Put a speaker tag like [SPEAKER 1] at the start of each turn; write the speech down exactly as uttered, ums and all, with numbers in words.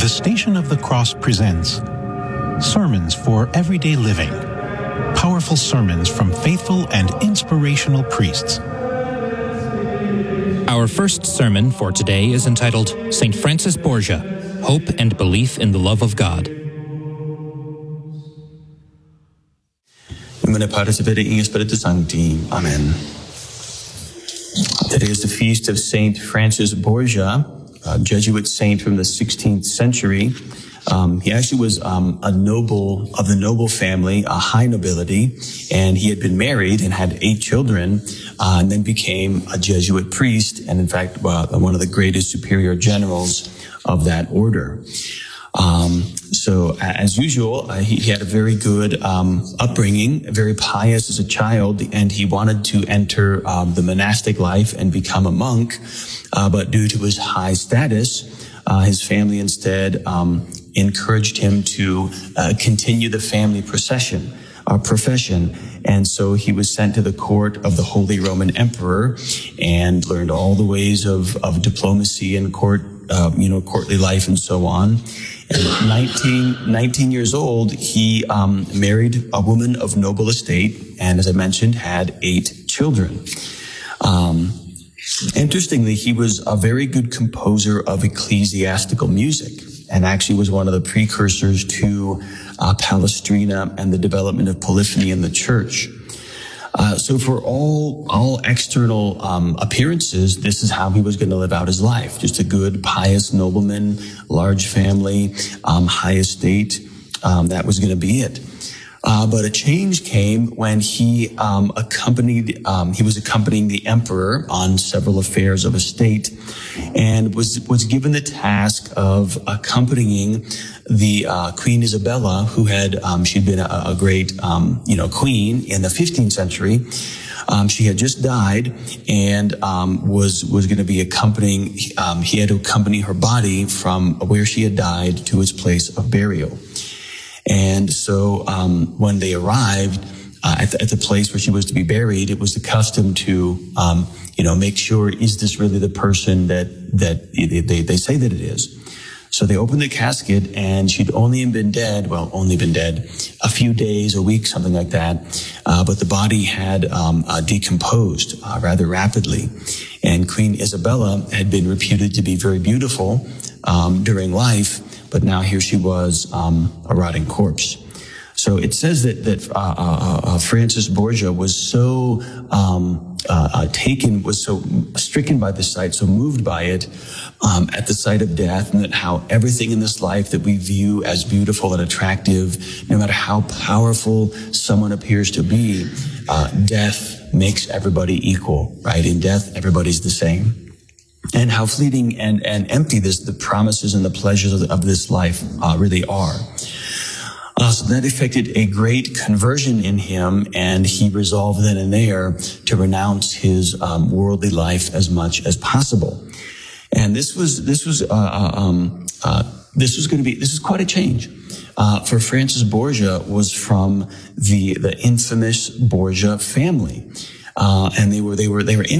[SPEAKER 1] The Station of the Cross presents Sermons for Everyday Living. Powerful sermons from faithful and inspirational priests.
[SPEAKER 2] Our first sermon for today is entitled Saint Francis Borgia, Hope and Belief in the Love of God.
[SPEAKER 3] In nomine Patris et Filii et Spiritus Sancti. Amen. Today is the feast of Saint Francis Borgia, a Jesuit saint from the sixteenth century. Um, he actually was um, a noble of the noble family, a high nobility, and he had been married and had eight children, uh, and then became a Jesuit priest, and in fact, uh, one of the greatest superior generals of that order. Um, so as usual, uh, he, he had a very good um, upbringing, very pious as a child, and he wanted to enter um, the monastic life and become a monk, uh, but due to his high status, uh, his family instead um, encouraged him to uh, continue the family procession, uh, profession. And so he was sent to the court of the Holy Roman Emperor and learned all the ways of, of diplomacy and court, uh, you know, courtly life and so on. And nineteen, nineteen years old, he um, married a woman of noble estate, and as I mentioned, had eight children. Um, interestingly, he was a very good composer of ecclesiastical music, and actually was one of the precursors to uh, Palestrina and the development of polyphony in the church. Uh, so for all, all external, um, appearances, this is how he was going to live out his life. Just a good, pious nobleman, large family, um, high estate. Um, that was going to be it. Uh, but a change came when he, um, accompanied, um, he was accompanying the emperor on several affairs of state and was, was given the task of accompanying the, uh, Queen Isabella, who had, um, she'd been a, a great, um, you know, queen in the fifteenth century. Um, she had just died and, um, was, was going to be accompanying, um, he had to accompany her body from where she had died to its place of burial. And so, um, when they arrived, uh, at the, at the place where she was to be buried, it was the custom to, um, you know, make sure, is this really the person that, that they, they, they say that it is? So they opened the casket and she'd only been dead, well, only been dead a few days, a week, something like that. Uh, but the body had, um, uh, decomposed, uh, rather rapidly. And Queen Isabella had been reputed to be very beautiful, um, during life. But now here she was, um, a rotting corpse. So it says that, that, uh, uh, uh, Francis Borgia was so, um, uh, uh, taken, was so stricken by the sight, so moved by it, um, at the sight of death, and that how everything in this life that we view as beautiful and attractive, no matter how powerful someone appears to be, uh, death makes everybody equal, right? In death, everybody's the same. And how fleeting and, and empty this, the promises and the pleasures of, of this life uh, really are. Uh, so that affected a great conversion in him, and he resolved then and there to renounce his um, worldly life as much as possible. And this was this was uh, uh, um, uh, this was going to be this is quite a change. Uh, for Francis Borgia was from the the infamous Borgia family, uh, and they were they were they were. In